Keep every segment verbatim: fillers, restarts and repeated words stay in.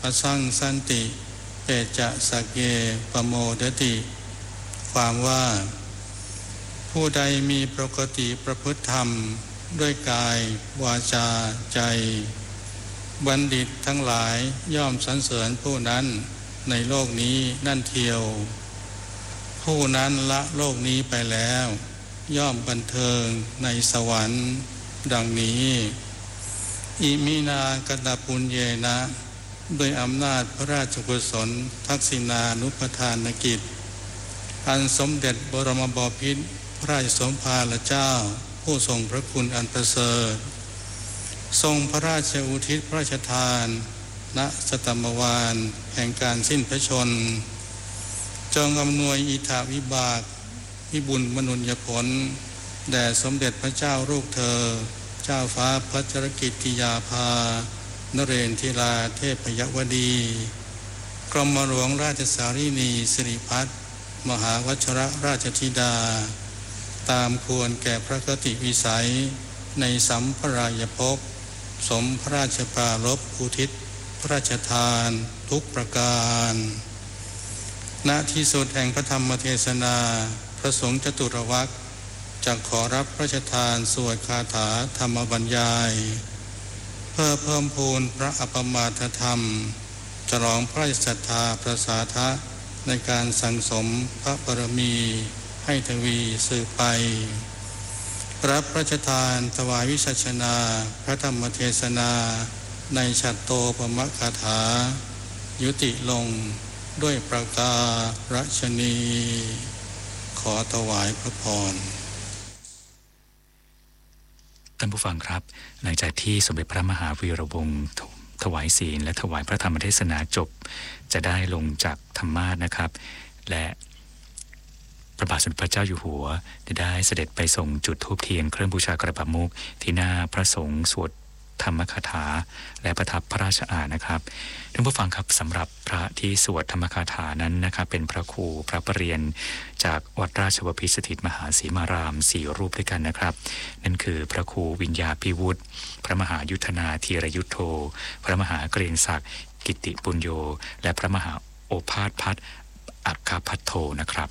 อสังสันติเปจะสักเยปโมดติความว่าผู้ใดมีปกติประพฤติธรรมด้วยกายวาจาใจบัณฑิตทั้งหลายย่อมสรรเสริญผู้นั้นในโลกนี้นั่นเทียวผู้นั้นละโลกนี้ไปแล้วย่อมบันเทิงในสวรรค์ดังนี้อิมินากตปุญเยนะด้วยอำนาจพระราชกุศลทักษิณานุปทานกิจอันสมเด็จบรมบพิตรพระราชสมภารเจ้าผู้ทรงพระคุณอันประเสริฐทรงพระราชอุทิศพระราชทานณสตมวาลแห่งการสิ้นพระชนม์จงอำนวยอิทธาวิบากวิบุญมนุญญผลแด่สมเด็จพระเจ้าลูกเธอเจ้าฟ้าพัชรกิติยาภานเรนทิราเทพยวดีกรมหลวงราชสารีนีสิริพัฒน์มหาวชรราชธิดาตามควรแก่พระกติวิสัยในสัมภรายภพสมพระราชปรารภอุทิศพระราชทานทุกประการณที่สุดแห่งพระธรรมเทศนาพระสงฆ์จตุรวรรคจะขอรับพระราชทานสวดคาถาธรรมบรรยายเพื่อเพิ่มพูนพระอปมาทธรรมฉลองพระราชศรัทธาประสาทะในการสั่งสมพระบารมีให้ทวีสืบไปรับพระราชทานถวายวิสัชนาพระธรรมเทศนาในฉัตรโตปมคาถายุติลงด้วยประการฉนีขอถวายพระพรท่านผู้ฟังครับหลังจากที่สมเด็จพระมหาวีระวงศ์ถวายศีลและถวายพระธรรมเทศนาจบจะได้ลงจากธรรมาสน์นะครับและพระบาทสมเด็จพระเจ้าอยู่หัวได้เสด็จไปส่งจุดธูปเทียนเครื่องบูชากระบะมุกที่หน้าพระสงฆ์สวดธรรมคาถาและประทับพระราชอาณานะครับท่านผู้ฟังครับสำหรับพระที่สวดธรรมคาถานั้นนะครับเป็นพระครูพระประเรียนจากวัดราชบพิตรสถิตมหาสีมารามสี่รูปด้วยกันนะครับนั่นคือพระครูวิญญาภิวุฒิพระมหายุทธนาธีรยุทโธพระมหาเกรียงศักดิ์กิติปุญโญและพระมหาโอภาสพัฒน์อัคคพัทโธนะครับ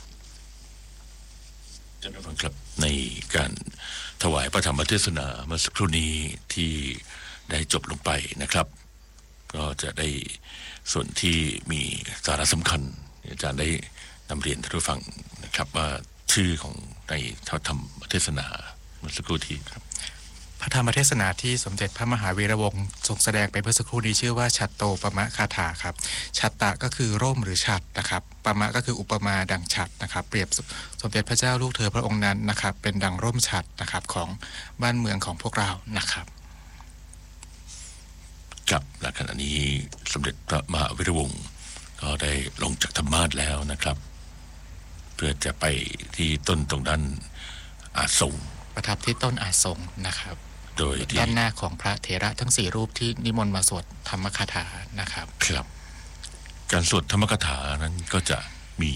ท่านผู้ฟังครับในการถวายพระธรรมเทศนาเมื่อสักครู่นี้ที่ได้จบลงไปนะครับก็จะได้ส่วนที่มีสาระสำคัญอาจารย์ได้นำเรียนท่านผู้ฟังนะครับว่าชื่อของในพระธรรมเทศนาเมื่อสักครู่ที่ครับพระธรรมเทศนาที่สมเด็จพระมหาวีระวงศ์ทรงแสดงไปเมื่อสักครู่นี้ชื่อว่าฉัตรโตปมคาถาครับฉัตตะก็คือร่มหรือฉัตรนะครับปมะก็คืออุปมาดังฉัตรนะครับเปรียบสมเด็จพระเจ้าลูกเธอพระองค์นั้นนะครับเป็นดังร่มฉัตรนะครับของบ้านเมืองของพวกเรานะครับกับและขณะนี้สมเด็จพระมหาวีระวงศ์ก็ได้ลงจากธรรมาสน์แล้วนะครับเพื่อจะไปที่ต้นตรงด้านอาสงประทับที่ต้นอาสงนะครับโดยด้านหน้าของพระเถระทั้งสี่รูปที่นิมนต์มาสวดธรรมคาถานะครับครับการสวดธรรมคาถานั้นก็จะมี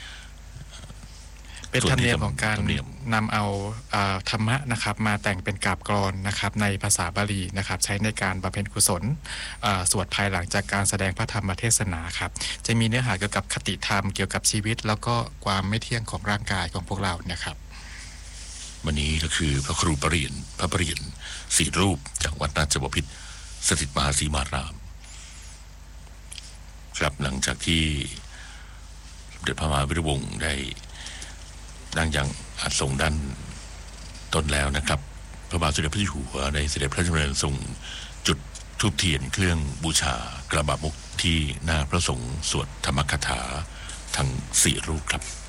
เป็นธรรมเนียมของการนำเอาธรรมะนะครับมาแต่งเป็นกาบกลอนนะครับในภาษาบาลีนะครับใช้ในการบำเพ็ญกุศลสวดภายหลังจากการแสดงพระธรรมเทศนาครับจะมีเนื้อหาเกี่ยวกับคติธรรมเกี่ยวกับชีวิตแล้วก็ความไม่เที่ยงของร่างกายของพวกเรานะครับวันนี้ก็คือพระครูประเรียนพระประเรียนสี่รูปจากวัดราชบพิตรสถิตมหาสีมารามครับหลังจากที่สมเด็จพระมหาวีระวงศ์ได้นั่งยังอาสงด้านต้นแล้วนะครับพระบาทสมเด็จพระเจ้าอยู่หัวได้เสด็จพระราชดำเนินทรงจุดธูปเทียนเครื่องบูชากระบะมุกที่หน้าพระสงฆ์สวดธรรมคาถาทั้งสี่รูปครับ